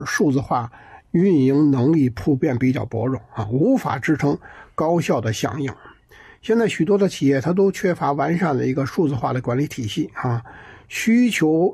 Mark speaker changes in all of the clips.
Speaker 1: 数字化运营能力普遍比较薄弱啊，无法支撑高效的响应。现在许多的企业它都缺乏完善的一个数字化的管理体系啊，需求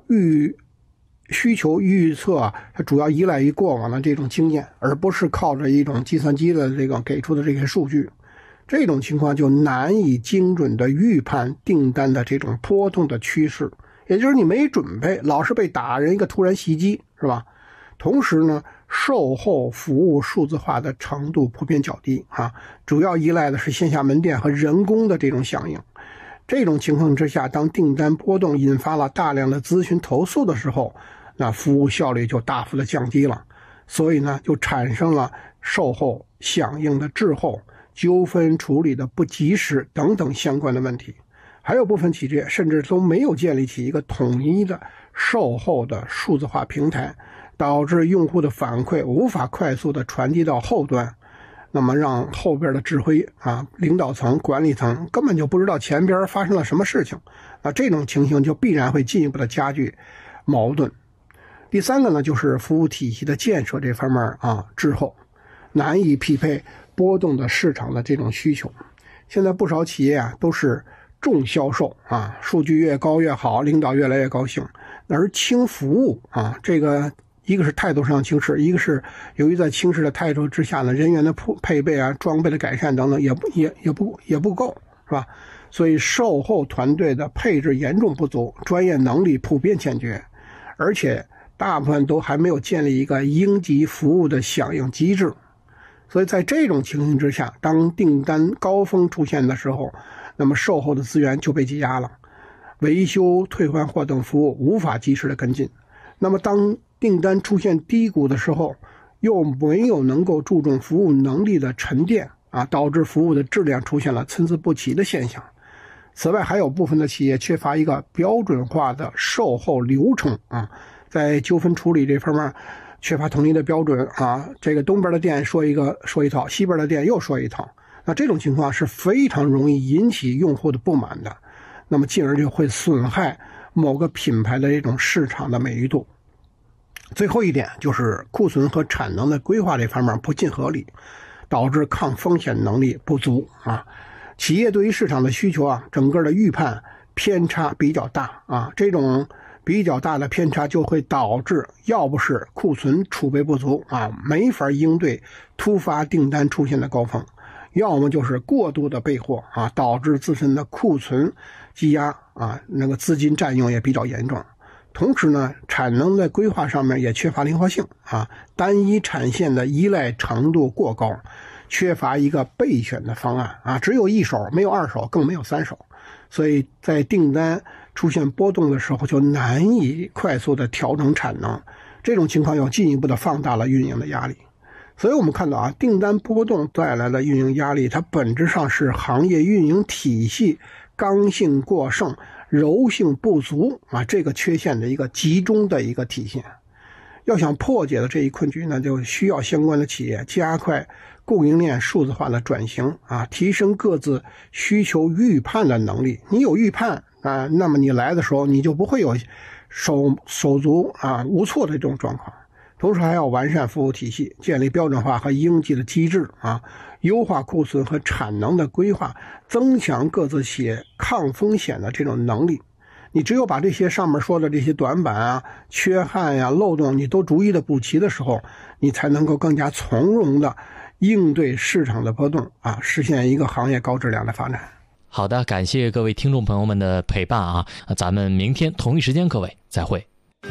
Speaker 1: 预测它主要依赖于过往的这种经验，而不是靠着一种计算机的这个给出的这些数据。这种情况就难以精准的预判订单的这种波动的趋势，也就是你没准备，老是被打人一个突然袭击，是吧？同时呢，售后服务数字化的程度普遍较低啊，主要依赖的是线下门店和人工的这种响应。这种情况之下，当订单波动引发了大量的咨询投诉的时候，那服务效率就大幅的降低了，所以呢，就产生了售后响应的滞后、纠纷处理的不及时等等相关的问题。还有部分企业甚至都没有建立起一个统一的售后的数字化平台，导致用户的反馈无法快速的传递到后端，那么让后边的指挥领导层、管理层根本就不知道前边发生了什么事情，这种情形就必然会进一步的加剧矛盾。第三个呢，就是服务体系的建设这方面滞后，难以匹配波动的市场的这种需求。现在不少企业都是重销售数据越高越好，领导越来越高兴，而轻服务这个一个是态度上轻视，一个是由于在轻视的态度之下呢，人员的配备装备的改善等等也不够，是吧？所以售后团队的配置严重不足，专业能力普遍欠缺，而且大部分都还没有建立一个应急服务的响应机制。所以在这种情形之下，当订单高峰出现的时候，那么售后的资源就被挤压了，维修、退换货等服务无法及时的跟进。那么当订单出现低谷的时候，又没有能够注重服务能力的沉淀导致服务的质量出现了参差不齐的现象。此外，还有部分的企业缺乏一个标准化的售后流程在纠纷处理这方面缺乏统一的标准这个东边的店说一套，西边的店又说一套，那这种情况是非常容易引起用户的不满的，那么进而就会损害某个品牌的这种市场的美誉度。最后一点就是库存和产能的规划这方面不尽合理，导致抗风险能力不足企业对于市场的需求整个的预判偏差比较大这种比较大的偏差就会导致要不是库存储备不足没法应对突发订单出现的高峰，要么就是过度的备货导致自身的库存积压那个资金占用也比较严重。同时呢，产能的规划上面也缺乏灵活性单一产线的依赖程度过高，缺乏一个备选的方案只有一手没有二手，更没有三手，所以在订单出现波动的时候就难以快速的调整产能，这种情况又进一步的放大了运营的压力。所以我们看到订单波动带来的运营压力，它本质上是行业运营体系刚性过剩、柔性不足这个缺陷的一个集中的一个体现。要想破解的这一困局呢，就需要相关的企业加快供应链数字化的转型提升各自需求预判的能力。你有预判那么你来的时候你就不会有手足无措的这种状况。同时还要完善服务体系，建立标准化和应急的机制优化库存和产能的规划，增强各自企业抗风险的这种能力。你只有把这些上面说的这些短板缺憾漏洞你都逐一的补齐的时候，你才能够更加从容的应对市场的波动实现一个行业高质量的发展。
Speaker 2: 好的，感谢各位听众朋友们的陪伴咱们明天同一时间各位再会。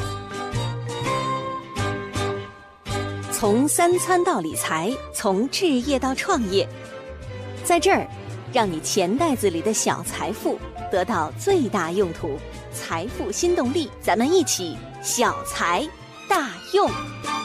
Speaker 3: 从三餐到理财，从置业到创业，在这儿让你钱袋子里的小财富得到最大用途。财富新动力，咱们一起小财大用。